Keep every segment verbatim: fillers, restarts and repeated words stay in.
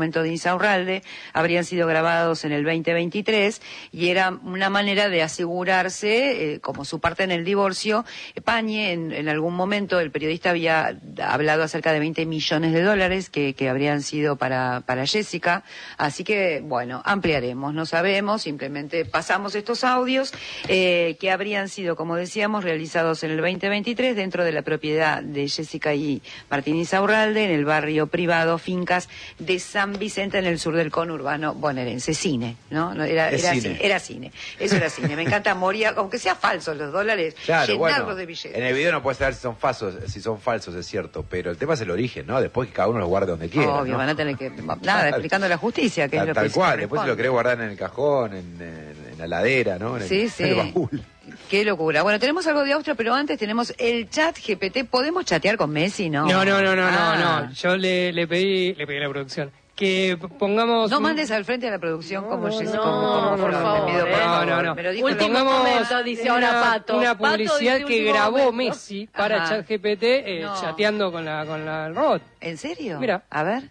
momento de Insaurralde, habrían sido grabados en el veinte veintitrés y era una manera de asegurarse, eh, como su parte en el divorcio, Pañe en, en algún momento, el periodista había hablado acerca de veinte millones de dólares que, que habrían sido para, para Jessica, así que, bueno, ampliaremos, no sabemos, simplemente pasamos estos audios eh, que habrían sido, como decíamos, realizados en el veinte veintitrés dentro de la propiedad de Jessica y Martín Insaurralde, en el barrio privado Fincas de San Vicente, en el sur del conurbano bonaerense. Cine, ¿no? Era, era, cine. cine. era cine, eso era cine. Me encanta Moria, aunque sea falsos los dólares, claro, llenarlos bueno, de billetes. En el video no puedes saber si son falsos, si son falsos, es cierto, pero el tema es el origen, ¿no? Después que cada uno los guarde donde quiera. Obvio, ¿no? van a tener que, nada, explicando la justicia, que tal, es lo tal que cual, después se lo querés guardar en el cajón, en, en, en la ladera, ¿no? En el, sí, sí. en el baúl. Qué locura. Bueno, tenemos algo de Austria, pero antes tenemos el chat G P T. ¿Podemos chatear con Messi? No, no, no, no, no, ah. no, no. Yo le, le pedí, le pedí a la producción que pongamos... No un... mandes al frente a la producción no, como no, Jessica. no, como, como, no, como, por me favor, pido, por eh. favor. No, no, no. Me lo dijo Último el- Pongamos momento, dice una, ahora Pato. una Pato publicidad dice que último grabó momento. Messi para Ajá. ChatGPT eh, No. chateando con la con la el robot. ¿En serio? Mira. A ver.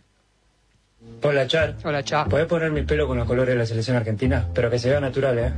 Hola, Chat. Hola, Cha. ¿Podés poner mi pelo con los colores de la selección argentina? Pero que se vea natural, ¿eh?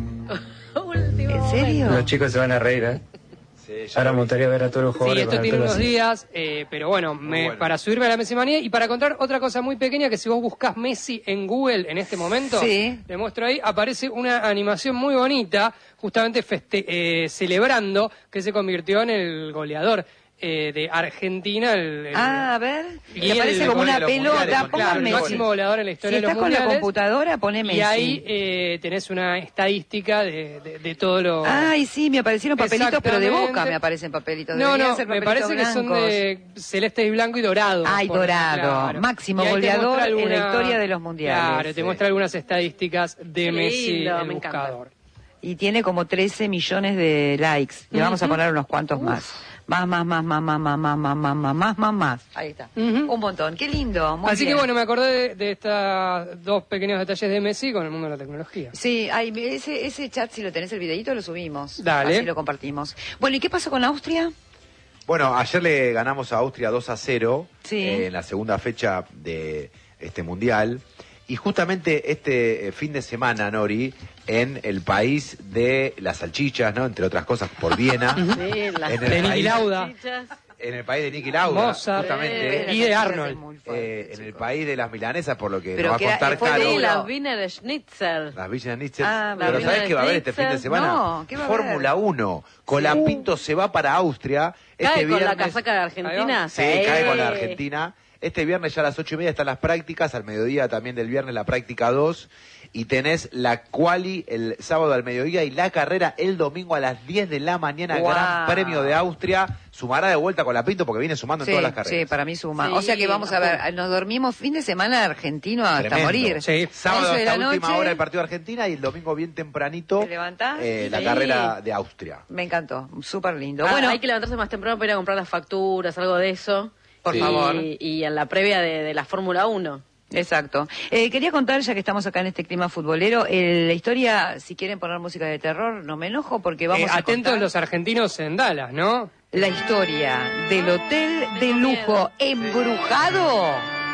Último ¿En serio? Los chicos se van a reír, ¿eh? Sí, ya Ahora lo me vi. gustaría ver a todos los Sí, jugadores esto con el tiene pelo unos así. días, eh, pero bueno, me, bueno. para subirme a la Messi manía y para contar otra cosa muy pequeña, que si vos buscas Messi en Google en este momento, Sí. te muestro ahí, aparece una animación muy bonita, justamente feste eh, celebrando que se convirtió en el goleador eh, de Argentina. El, el- Ah, a ver. Y Y aparece el como gol de una los mundiales, pelota. con- claro, Pongan el Messi. máximo goleador en la Si historia de estás los con la mundiales. computadora, pone Messi. Y ahí eh, tenés una estadística de, de, de todo lo... Ay, sí, me aparecieron papelitos, pero de Exactamente. Boca me aparecen papelitos. No, Deberían no, ser me papelitos parece que son blancos. de celeste y blanco y dorado. Ay, por- dorado. claro. Máximo Y ahí te goleador muestra en la alguna- historia de los mundiales. Claro, te Sí. muestra algunas estadísticas de Qué Messi, lindo, el me encanta. buscador. Y tiene como trece millones de likes. Le vamos a Ujú. poner unos cuantos más. Más, más, más, más, más, más, más, más, más, más, más, más, más. Ahí está. Ujú. Un montón. Qué lindo. Muy Así bien. que bueno, me acordé de, de estos dos pequeños detalles de Messi con el mundo de la tecnología. Sí, ay, ese, ese chat, si lo tenés el videito, lo subimos. Dale. Así lo compartimos. Bueno, ¿y qué pasó con Austria? Bueno, ayer le ganamos a Austria dos a cero Sí. eh, en la segunda fecha de este mundial. Y justamente este eh, fin de semana, Nori, en el país de las salchichas, ¿no? Entre otras cosas, por Viena. Sí, las En el De Niki país- Lauda. salchichas. En el país de Niki Lauda, Mozart. justamente. Eh, y de Arnold. Muy fuerte, eh, en el chicos. país de las milanesas, por lo que Pero nos va que a era- contar fue de Caro. Sí, Uno. las Wiener Schnitzel. Las Villas Nietzsche. Ah, Pero Villas ¿sabés qué va a haber este fin de Nietzsche? semana? No, ¿qué va a haber? Fórmula uno. Colapinto se va para Austria. ¿Cae Este con la viernes- casaca de Argentina? Sí, cae con la Argentina. Este viernes ya a las ocho y media están las prácticas, al mediodía también del viernes la práctica dos, y tenés la quali el sábado al mediodía y la carrera el domingo a las diez de la mañana, Wow. Gran Premio de Austria. Sumará de vuelta con la Pinto porque viene sumando en Sí, todas las carreras. sí, para mí suma. Sí, o sea que vamos a ver, ajá. nos dormimos fin de semana argentino hasta Tremendo. morir. Sí. Sábado once de hasta la última noche. hora el partido de Argentina y el domingo bien tempranito ¿Te levantás? eh, la Sí. carrera de Austria. Me encantó, súper lindo. Ah, bueno, hay que levantarse más temprano para ir a comprar las facturas, algo de eso. por Y- favor. Y en la previa de, de la Fórmula uno. Exacto. Eh, quería contar, ya que estamos acá en este clima futbolero, el- la historia, si quieren poner música de terror, no me enojo porque vamos Eh, a atentos contar los argentinos en Dallas, ¿no? la historia del hotel de lujo embrujado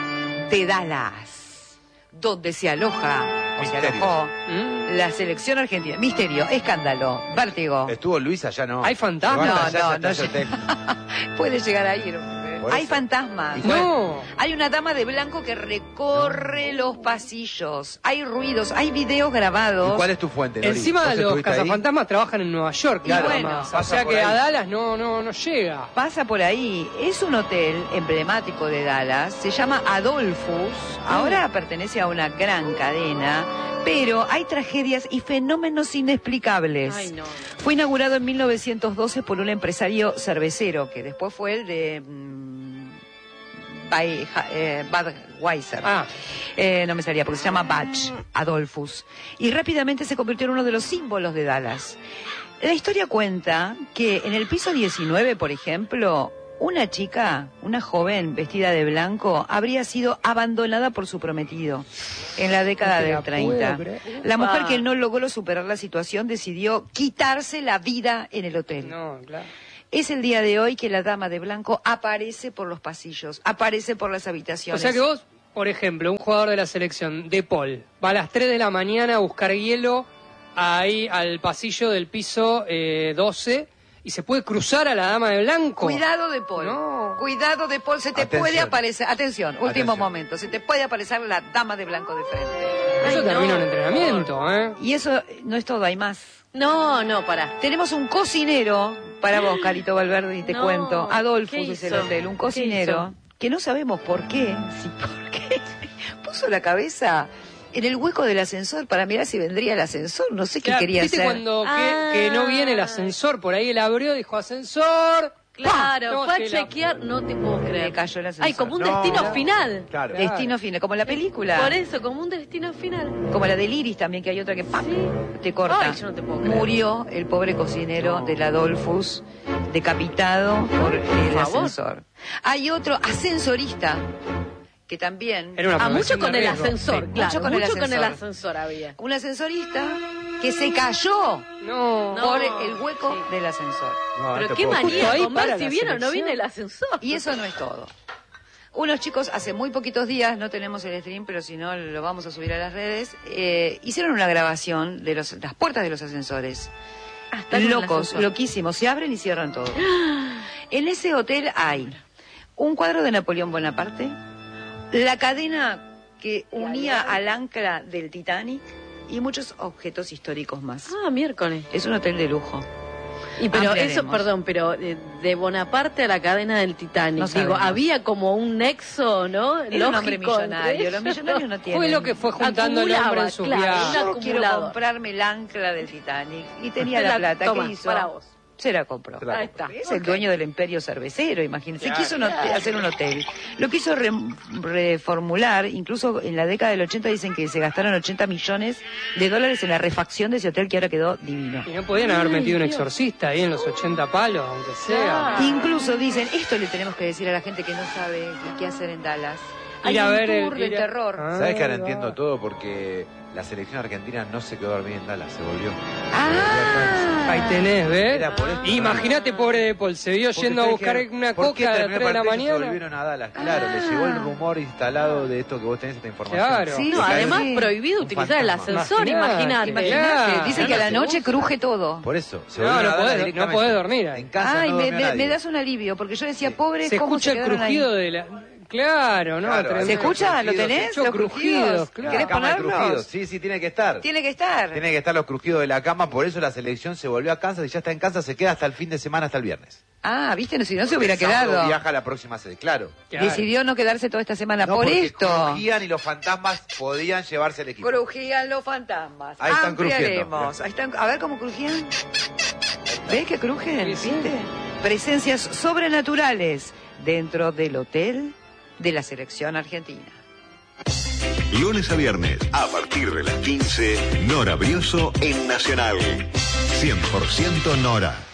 de Dallas, donde se aloja, o se Misterio. alojó, ¿Mm? la selección argentina. Misterio, escándalo, vértigo. Estuvo Luis allá, ¿no? ¿Hay fantasmas? Se van No, allá, no, hasta no, ese hotel. Puede llegar a ir. Por Hay eso. fantasmas. ¿Y cuál? No. Hay una dama de blanco que recorre los pasillos. Hay ruidos, hay videos grabados. ¿Y cuál es tu fuente, Nori? Encima ¿Vos los estuviste ahí? cazafantasmas trabajan en Nueva York, Claro, nada bueno, más. O pasa sea por que a ahí. Dallas no, no, no llega. Pasa por ahí. Es un hotel emblemático de Dallas. Se llama Adolphus. Ahora pertenece a una gran cadena. Pero hay tragedias y fenómenos inexplicables. Ay, no. Fue inaugurado en mil novecientos doce por un empresario cervecero, que después fue el de mm, Bay- ja- eh, Budweiser. Ah, Eh, no me salía porque se llama Batch, Adolphus. Y rápidamente se convirtió en uno de los símbolos de Dallas. La historia cuenta que en el piso diecinueve, por ejemplo, una chica, una joven vestida de blanco, habría sido abandonada por su prometido en la década No te del la treinta. puedo creer. La mujer Upa. que no logró superar la situación decidió quitarse la vida en el hotel. no, claro. Es el día de hoy que la dama de blanco aparece por los pasillos, aparece por las O habitaciones. sea que vos por ejemplo, un jugador de la selección, De Paul, va a las tres de la mañana a buscar hielo ahí al pasillo del piso eh, doce y se puede cruzar a la dama de blanco. Cuidado de Paul. No. Cuidado de Paul, se te Atención. puede aparecer. Atención, último Atención. momento. Se te puede aparecer la dama de blanco de frente. Eso Ay, termina no. un entrenamiento, ¿eh? Y eso eh, no es todo, hay más. No, no, pará. Tenemos un cocinero para vos, Carito Valverde, y te No, cuento. Adolfo ¿qué es el hizo? hotel, un ¿Qué cocinero que no sabemos por qué, si por qué, puso la cabeza en el hueco del ascensor para mirar si vendría el ascensor. No sé qué Claro, quería ¿viste hacer. cuando que, Ah. que no viene el ascensor? Por ahí él abrió, dijo ascensor. Claro, No, fue a se la- chequear, no te puedo creer. Le cayó el ascensor. Ay, como un No, destino no. final. Claro. Claro. Destino final, como la película. Por eso, como un destino final. Como la del Iris también, que hay otra que ¡pam! Sí. te corta. Ay, yo no te puedo creer. Murió el pobre cocinero No. del Adolfus, decapitado por el favor. ascensor. Hay otro ascensorista que también... Era una A mucho población con de el riesgo. ascensor, Sí, claro. mucho con el mucho con el ascensor. ascensor había. Un ascensorista que se cayó No. No. por el hueco sí. del ascensor. No, no Pero te qué puedo manía Ahí con para ver si la vieron o no selección. viene el ascensor. Y eso no es todo. Unos chicos, hace muy poquitos días, no tenemos el stream, pero si no lo vamos a subir a las redes, eh, hicieron una grabación de los, las puertas de los ascensores. Ah, está en el Locos, ascensor. loquísimos, se abren y cierran todo. En ese hotel hay un cuadro de Napoleón Bonaparte, la cadena que unía al ancla del Titanic y muchos objetos históricos más. Ah, miércoles. Es un hotel de lujo. Y pero Ampliaremos. eso, perdón, pero eh, de Bonaparte a la cadena del Titanic, No digo, sabemos. había como un nexo, ¿no? Era un hombre Lógico entre millonario, los ellos. millonarios no tienen. Fue lo que fue juntando el hombre en sus Acumulaba, claro, viajes. un Yo quiero acumulador. comprarme el ancla del Titanic y tenía Te la la- plata. toma, ¿Qué hizo? para vos. Se la compró. Se la Ahí compró. está. Es el dueño del imperio cervecero, imagínense. Claro. Quiso un hotel- hacer un hotel. Lo quiso re- reformular, incluso en la década del ochenta dicen que se gastaron ochenta millones de dólares en la refacción de ese hotel que ahora quedó divino. Y no podían haber Ay, metido un Dios. exorcista ahí en los ochenta palos, aunque sea. Claro. Incluso dicen, esto le tenemos que decir a la gente que no sabe qué hacer en Dallas. Hay Ir a un ver el- tour de ir a- terror. Ah. ¿Sabes que ahora va. entiendo todo? Porque la selección argentina no se quedó dormida en Dallas, se volvió. Ah, Ahí tenés, ¿ves? Era por eso. Imagínate, pobre De Paul, se vio Porque yendo a ustedes buscar dijeron, una ¿por qué coca a las terminó tres de la el partido y se mañana. volvieron a Dallas? Claro, Ah. le llegó el rumor instalado de esto que vos tenés esta información. Claro. Sí, De no, que hay además un- prohibido un utilizar el fantasma. ascensor, Imaginate. imagínate. imagínate. Claro. Dicen que a la Claro. noche cruje todo. Por eso, se No, volvieron no a Dallas podés- no directamente. podés dormir ahí. En casa Ay, no me, durmió me- nadie. me das un alivio, porque yo decía, pobre, Se ¿cómo escucha se el quedaron ahí? crujido de la... Claro, ¿no? Claro, Tremendo. ¿Se escucha? ¿Lo Crujidos, tenés? escucho ¿Los crujidos, crujidos? claro. ¿Querés La cama de ponerlos? crujidos. Sí, sí, tiene que estar. Tiene que estar. Tiene que estar los crujidos de la cama, por eso la selección se volvió a Kansas y ya está en Kansas, se queda hasta el fin de semana, hasta el viernes. Ah, viste, si no se hubiera El sábado quedado. Viaja la próxima sede, claro. Claro. Decidió no quedarse toda esta semana No, por porque esto. crujían y los fantasmas podían llevarse el equipo. Crujían los fantasmas. Ahí están Ampliaremos. Ahí están, a ver cómo crujían. ¿Ves que crujen? Sí, sí. ¿Viste? Presencias sobrenaturales dentro del hotel de la selección argentina. Lunes a viernes, a partir de las quince, Nora Brioso en Nacional. cien por ciento Nora.